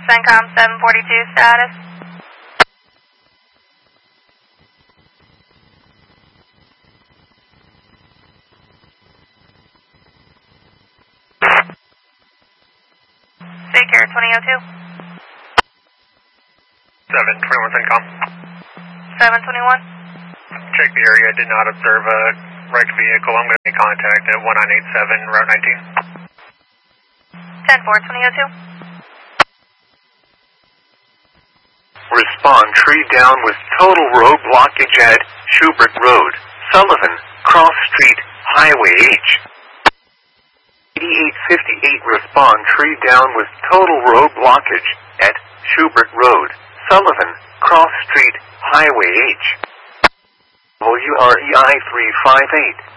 CENTCOM 742 status. Take care, 2002. 721 CENTCOM. 721. Check the area, did not observe a wrecked vehicle. I'm going to make contact at 1987 Route 19. 10-4, 2002. Respond, tree down with total road blockage at Schubert Road, Sullivan, Cross Street, Highway H. 8858, respond, tree down with total road blockage at Schubert Road, Sullivan, Cross Street, Highway H. WREI 358.